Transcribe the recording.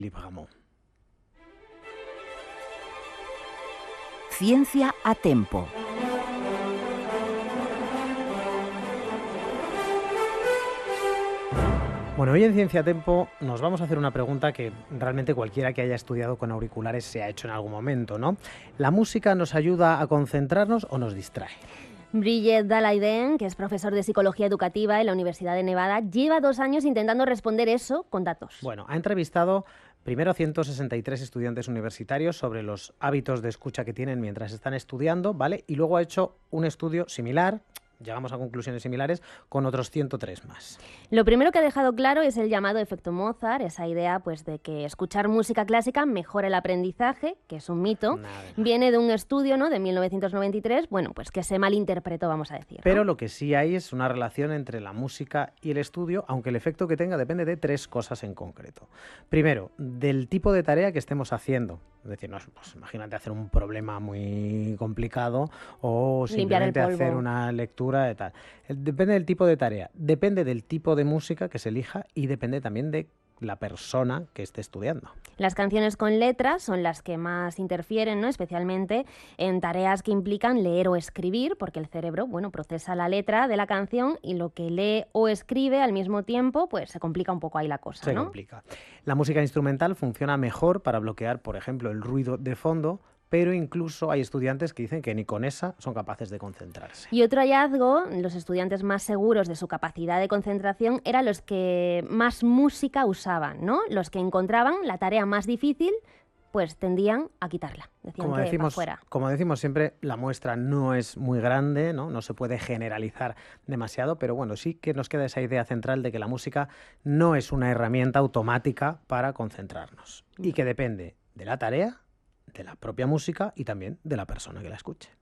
Libramont. Ciencia a tempo. Bueno, hoy en Ciencia a Tempo nos vamos a hacer una pregunta que realmente cualquiera que haya estudiado con auriculares se ha hecho en algún momento, ¿no? ¿La música nos ayuda a concentrarnos o nos distrae? Bridget Daleiden, que es profesor de Psicología Educativa en la Universidad de Nevada, lleva 2 años intentando responder eso con datos. Bueno, ha entrevistado primero a 163 estudiantes universitarios sobre los hábitos de escucha que tienen mientras están estudiando, ¿vale? Y luego ha hecho un estudio similar, llegamos a conclusiones similares, con otros 103 más. Lo primero que ha dejado claro es el llamado efecto Mozart, esa idea pues de que escuchar música clásica mejora el aprendizaje, que es un mito. Viene de un estudio, ¿no?, de 1993, bueno, pues que se malinterpretó, vamos a decir, ¿no? Pero lo que sí hay es una relación entre la música y el estudio, aunque el efecto que tenga depende de 3 cosas en concreto. Primero, del tipo de tarea que estemos haciendo. Es decir, no, pues imagínate hacer un problema muy complicado o simplemente hacer una lectura y tal. Depende del tipo de tarea, depende del tipo de música que se elija y depende también de la persona que esté estudiando. Las canciones con letras son las que más interfieren, ¿no?, especialmente en tareas que implican leer o escribir, porque el cerebro, bueno, procesa la letra de la canción y lo que lee o escribe al mismo tiempo, pues se complica un poco ahí la cosa, ¿no? Se complica. La música instrumental funciona mejor para bloquear, por ejemplo, el ruido de fondo, pero incluso hay estudiantes que dicen que ni con esa son capaces de concentrarse. Y otro hallazgo, los estudiantes más seguros de su capacidad de concentración eran los que más música usaban, ¿no? Los que encontraban la tarea más difícil, pues tendían a quitarla. Decían Como decimos siempre, la muestra no es muy grande, ¿no? No se puede generalizar demasiado, pero bueno, sí que nos queda esa idea central de que la música no es una herramienta automática para concentrarnos y que depende de la tarea, de la propia música y también de la persona que la escuche.